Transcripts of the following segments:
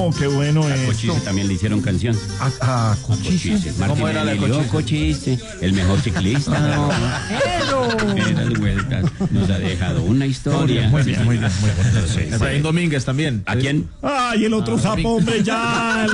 No, qué bueno esto. Cochise también le hicieron canción. A Cochise. ¿Cómo era la Cochise? El mejor ciclista. En las vueltas nos ha dejado una historia. Muy bien. Efraín Domínguez también. ¿A quién? Ay, el otro sapo, hombre, ya.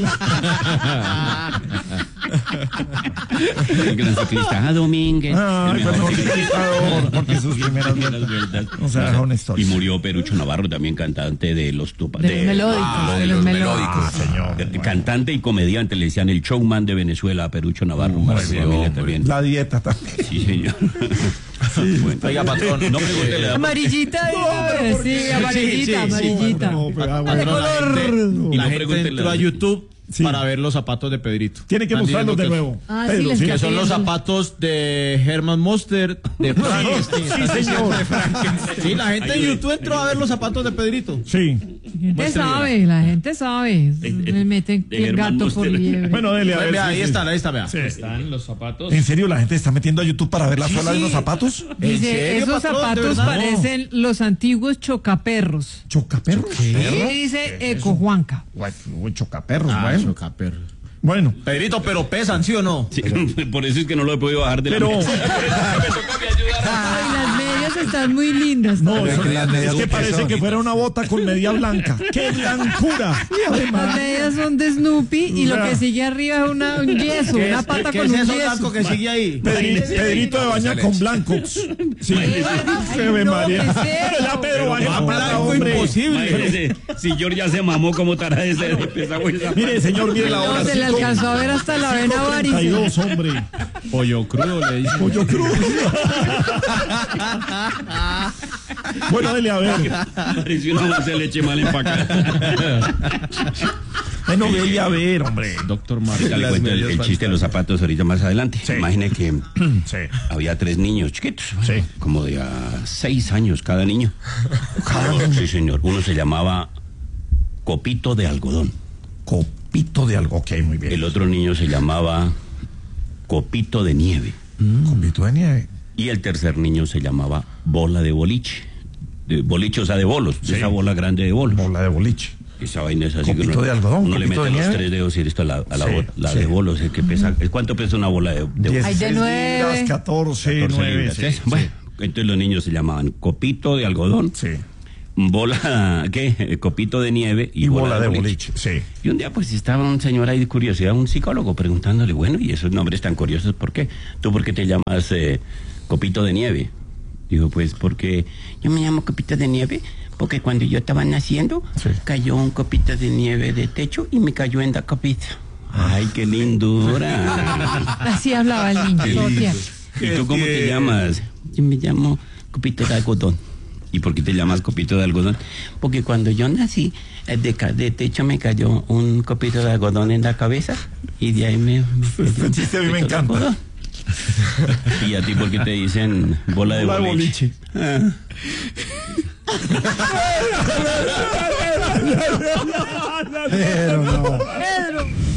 El gran ciclista Domínguez. Ay, el mejor ciclista, porque sus primeras vueltas. O sea, es una historia. Y murió Perucho Navarro, también cantante de los De los melódicos. Señor. Cantante y comediante, le decían el showman de Venezuela a Perucho Navarro. También. La dieta también. Sí, señor. Bueno. Oiga, patrón, No pregunte la Amarillita, sí, amarillita. No, pero, De color. Y la no gente pregunte entró la- a YouTube Sí. para ver los zapatos de Pedrito. Tiene que Están mostrarlos de diciendo nuevo. Ah, Pedro, sí, les que queda son los viendo. zapatos de Herman Monster, de Frankenstein. Sí, señor. Sí, la gente en YouTube entró a ver los zapatos de Pedrito. Sí. La gente sabe. Me meten de el Germán gato por Muster. liebre. Bueno, dele a ver. Vea, sí, ahí sí. están, vea. Sí. Están los zapatos. ¿En serio la gente está metiendo a YouTube para ver la suela de unos zapatos? Dice, serio, esos patrón? ¿De zapatos verdad? parecen los antiguos chocaperros. ¿Chocaperros? Y dice Eco Juanca. Uy, chocaperros, bueno. chocaperro. Bueno, Pedrito, pero pesan, ¿sí o no? Sí, por eso es que no lo he podido bajar de la pero... mesa. Ay, las medias están muy lindas. No, Pero eso- que las medias es que son parece que bonitas. fuera una bota con media blanca. ¡Qué blancura! Las medias son de Snoopy y lo que sigue arriba es un yeso, una pata ¿Qué con es un eso yeso. blanco que sigue ahí? Pedrito de baña con blancos. Sí. Se ve no, María. ¿qué es Pero ya eso? Pedro baña Más la pata, blanco hombre. imposible. Imagínese, si George ya se mamó como tara de ese pesado esa Mire, señor, mire la hora. No, se le alcanzó a ver hasta la vena varice. 5:32, hombre. Pollo crudo le dicen. Pollo cruz. Bueno, dele a ver. pareció una bolsa de leche mal empacada. Bueno, dele a ver, hombre. Doctor Ya le cuento el chiste de los zapatos ahorita más adelante. Sí. Imagine que Sí. había 3 niños chiquitos, Sí. como de 6 años cada niño. Sí, señor. Uno se llamaba Copito de Algodón. Copito de algo. Ok, muy bien. El otro niño se llamaba Copito de Nieve. Copito de nieve. Y el tercer niño se llamaba Bola de Boliche. De boliche, o sea, de bolos. Sí. De esa bola grande de bolos. Bola de boliche. Esa vaina es así. Copito que uno, de algodón, uno le copito mete de los nieve. 3 dedos y esto a la Sí, bola. La sí. de bolos, es que pesa. ¿Cuánto pesa una bola de bolos? 16 nueve. libras, 14, 14 9. libras, Sí, ¿sí? Bueno, entonces los niños se llamaban Copito de Algodón, sí. bola, ¿qué? Copito de Nieve Y bola de boliche. Sí. Y un día pues estaba un señor ahí de curiosidad, un psicólogo, preguntándole, bueno, ¿y esos nombres tan curiosos por qué? ¿Tú por qué te llamas Copito de Nieve? Dijo, pues porque yo me llamo Copito de Nieve, porque cuando yo estaba naciendo, Sí. cayó un copito de nieve de techo y me cayó en la copita. Ay, qué lindura. Así hablaba el niño, todo tierno. ¿Y tú cómo te llamas? Yo me llamo Copito de Algodón. ¿Y por qué te llamas Copito de Algodón? Porque cuando yo nací, de techo me cayó un copito de algodón en la cabeza y de ahí me cayó Este un chiste a mí me copito de encanta. algodón. ¿Y a ti por qué te dicen bola de Bola de boliche? boliche. Pero no. Pedro.